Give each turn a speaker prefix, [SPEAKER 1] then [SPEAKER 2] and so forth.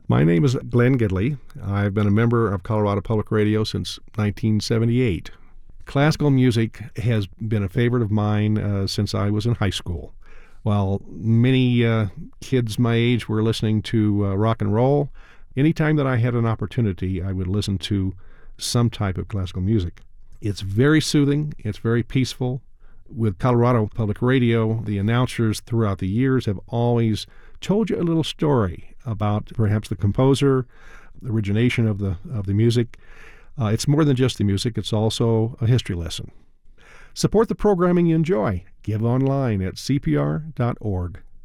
[SPEAKER 1] My name is Glenn Gidley. I've been a member of Colorado Public Radio since 1978. Classical music has been a favorite of mine since I was in high school. While many kids my age were listening to rock and roll, anytime that I had an opportunity, I would listen to some type of classical music. It's very soothing. It's very peaceful. With Colorado Public Radio, the announcers throughout the years have always told you a little story about perhaps the composer, the origination of the music. It's more than just the music. It's also a history lesson. Support the programming you enjoy. Give online at cpr.org.